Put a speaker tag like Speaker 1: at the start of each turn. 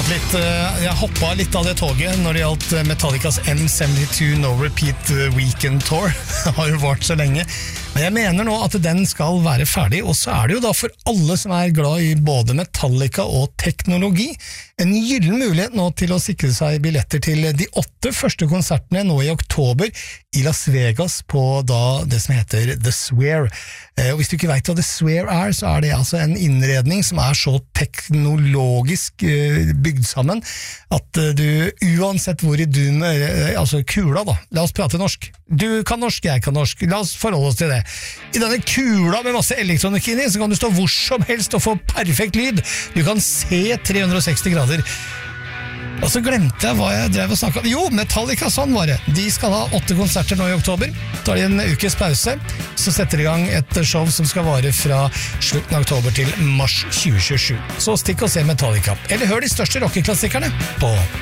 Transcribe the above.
Speaker 1: gått litt, jeg hoppet litt av det toget når det gjaldt Metallicas M72 No Repeat Weekend Tour. Det har jo vart så lenge. Men jeg mener nå at den skal være ferdig, og så det jo da for alle som glad i både Metallica og teknologi, en gyllen mulighet nå til å sikre seg billetter til de 8 første konsertene nå i oktober i Las Vegas på da det som heter The Sphere. Og hvis du ikke vet hva The Sphere så det altså en innredning som så teknologisk bygd sammen at du uansett hvor i altså kula da, la oss prate norsk. Du kan norsk, jeg kan norsk, la oss forholde oss til det. I denne kula med masse elektronikk inni, så kan du stå hvor som helst og få perfekt lyd. Du kan se 360 grader. Og så glemte jeg hva jeg drev og snakket om. Jo, Metallica, sånn var det. De skal ha 8 konserter nå i oktober. Tar de en ukes pause, så setter de i gang et show som skal vare fra slutten av oktober til mars 2027. Så stikk og se Metallica. Eller hør de største rockeklassikerne på